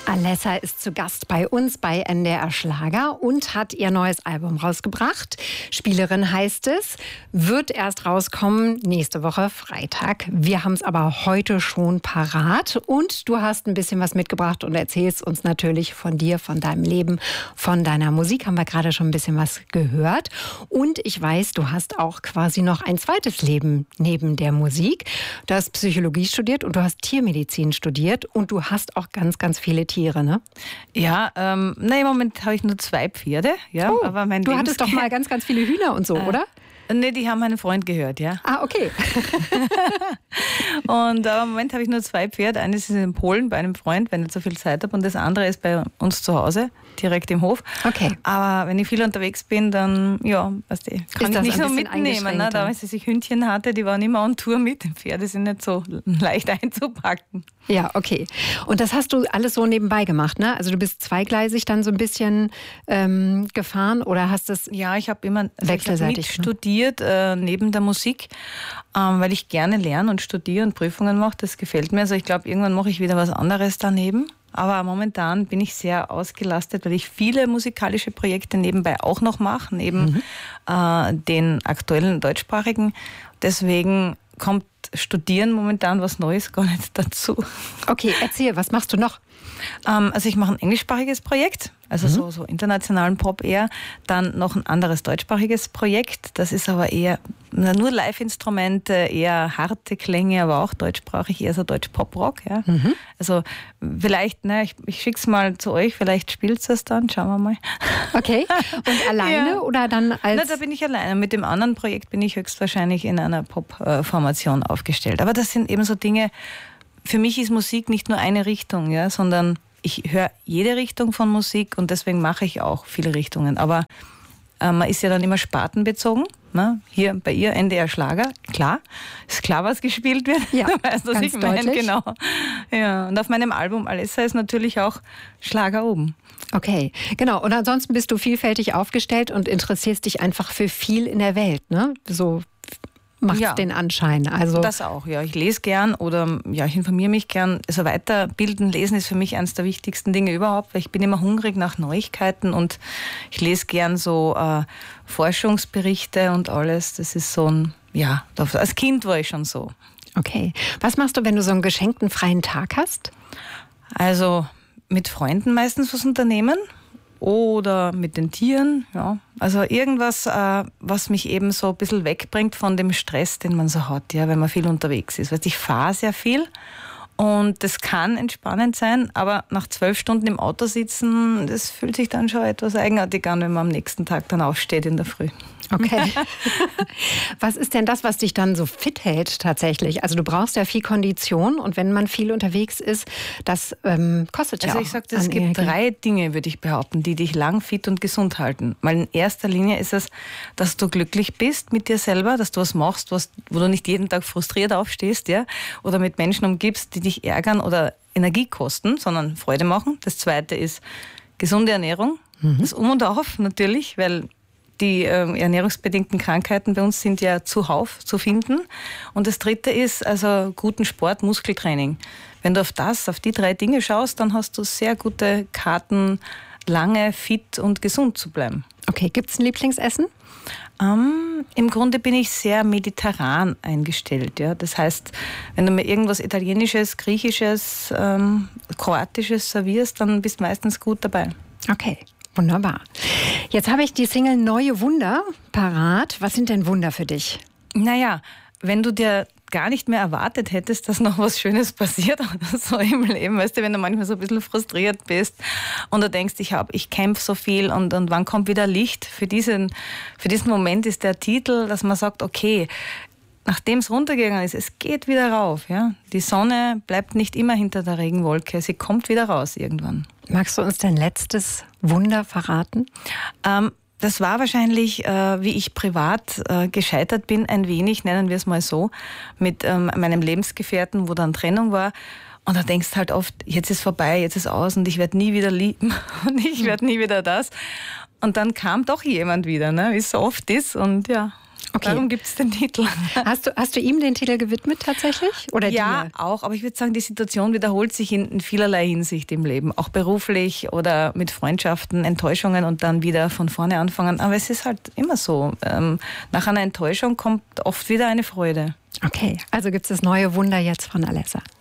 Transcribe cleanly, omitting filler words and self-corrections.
Alessa ist zu Gast bei uns bei NDR Schlager und hat ihr neues Album rausgebracht. Spielerin heißt es, wird erst rauskommen nächste Woche Freitag. Wir haben es aber heute schon parat und du hast ein bisschen was mitgebracht und erzählst uns natürlich von dir, von deinem Leben, von deiner Musik. Haben wir gerade schon ein bisschen was gehört. Und ich weiß, du hast auch quasi noch ein zweites Leben neben der Musik. Du hast Psychologie studiert und du hast Tiermedizin studiert und du hast auch ganz, ganz viele Tiere, ne? Ja, im Moment habe ich nur 2 Pferde. Ja, oh, aber du hattest doch mal ganz, ganz viele Hühner und so, oder? Nee, die haben meinen Freund gehört, ja. Ah, okay. Und im Moment habe ich nur 2 Pferde. Eines ist in Polen bei einem Freund, wenn ich so viel Zeit habe. Und das andere ist bei uns zu Hause, direkt im Hof. Okay. Aber wenn ich viel unterwegs bin, dann, ja, weißt du, kann ich nicht so mitnehmen. Ne? Da, als ich Hündchen hatte, die waren immer on Tour mit. Die Pferde sind nicht so leicht einzupacken. Ja, okay. Und das hast du alles so nebenbei gemacht, ne? Also du bist zweigleisig dann so ein bisschen gefahren oder hast es ja, ich habe immer wechselseitig studiert neben der Musik, weil ich gerne lerne und studiere und Prüfungen mache. Das gefällt mir. Also ich glaube, irgendwann mache ich wieder was anderes daneben. Aber momentan bin ich sehr ausgelastet, weil ich viele musikalische Projekte nebenbei auch noch mache, neben den aktuellen deutschsprachigen. Deswegen kommt Studieren momentan was Neues gar nicht dazu. Okay, erzähl, was machst du noch? Also ich mache ein englischsprachiges Projekt, also so internationalen Pop eher. Dann noch ein anderes deutschsprachiges Projekt. Das ist aber eher nur Live-Instrumente, eher harte Klänge, aber auch deutschsprachig, eher so Deutsch-Pop-Rock. Ja. Also vielleicht, ich schicke es mal zu euch, vielleicht spielt es das dann, schauen wir mal. Okay, und alleine oder dann als... Da bin ich alleine. Mit dem anderen Projekt bin ich höchstwahrscheinlich in einer Pop-Formation aufgestellt. Aber das sind eben so Dinge... Für mich ist Musik nicht nur eine Richtung, ja, sondern ich höre jede Richtung von Musik und deswegen mache ich auch viele Richtungen. Aber man ist ja dann immer spartenbezogen. Ne? Hier bei ihr NDR Schlager, klar, ist klar, was gespielt wird. Ja, weißt, was ich meine, genau. Ja, und auf meinem Album Alessa ist natürlich auch Schlager oben. Okay, genau. Und ansonsten bist du vielfältig aufgestellt und interessierst dich einfach für viel in der Welt, ne? So macht den Anschein. Also das auch, ja. Ich lese gern oder ich informiere mich gern. Also weiterbilden, lesen ist für mich eines der wichtigsten Dinge überhaupt, weil ich bin immer hungrig nach Neuigkeiten und ich lese gern so Forschungsberichte und alles. Das ist so ein, als Kind war ich schon so. Okay. Was machst du, wenn du so einen geschenkten freien Tag hast? Also mit Freunden meistens was unternehmen. Oder mit den Tieren, ja. Also irgendwas, was mich eben so ein bisschen wegbringt von dem Stress, den man so hat, ja, wenn man viel unterwegs ist. Weißt, ich fahre sehr viel und das kann entspannend sein, aber nach 12 Stunden im Auto sitzen, das fühlt sich dann schon etwas eigenartig an, wenn man am nächsten Tag dann aufsteht in der Früh. Okay. Was ist denn das, was dich dann so fit hält tatsächlich? Also du brauchst ja viel Kondition und wenn man viel unterwegs ist, das kostet ja auch. Also ich sage, es gibt 3 Dinge, würde ich behaupten, die dich lang fit und gesund halten. Weil in erster Linie ist es, dass du glücklich bist mit dir selber, dass du was machst, wo du nicht jeden Tag frustriert aufstehst, ja, oder mit Menschen umgibst, die dich ärgern oder Energie kosten, sondern Freude machen. Das Zweite ist gesunde Ernährung, das Um und Auf natürlich, weil die ernährungsbedingten Krankheiten bei uns sind ja zuhauf zu finden. Und das Dritte ist also guten Sport, Muskeltraining. Wenn du auf die 3 Dinge schaust, dann hast du sehr gute Karten, lange fit und gesund zu bleiben. Okay, gibt es ein Lieblingsessen? Im Grunde bin ich sehr mediterran eingestellt. Ja? Das heißt, wenn du mir irgendwas Italienisches, Griechisches, Kroatisches servierst, dann bist du meistens gut dabei. Okay. Wunderbar. Jetzt habe ich die Single Neue Wunder parat. Was sind denn Wunder für dich? Naja, wenn du dir gar nicht mehr erwartet hättest, dass noch was Schönes passiert oder so im Leben, weißt du, wenn du manchmal so ein bisschen frustriert bist und du denkst, ich kämpfe so viel und wann kommt wieder Licht? Für diesen Moment ist der Titel, dass man sagt, okay, nachdem es runtergegangen ist, es geht wieder rauf. Ja? Die Sonne bleibt nicht immer hinter der Regenwolke, sie kommt wieder raus irgendwann. Magst du uns dein letztes Wunder verraten? Das war wahrscheinlich, wie ich privat gescheitert bin, ein wenig, nennen wir es mal so, mit meinem Lebensgefährten, wo dann Trennung war. Und da denkst halt oft, jetzt ist vorbei, jetzt ist aus und ich werde nie wieder lieben und ich werde nie wieder das. Und dann kam doch jemand wieder, ne? Wie es so oft ist und ja. Okay. Darum gibt es den Titel. Hast du ihm den Titel gewidmet tatsächlich? Oder ja, dir? auch. Aber ich würde sagen, die Situation wiederholt sich in vielerlei Hinsicht im Leben. Auch beruflich oder mit Freundschaften, Enttäuschungen und dann wieder von vorne anfangen. Aber es ist halt immer so. Nach einer Enttäuschung kommt oft wieder eine Freude. Okay, also gibt es das neue Wunder jetzt von Alessa.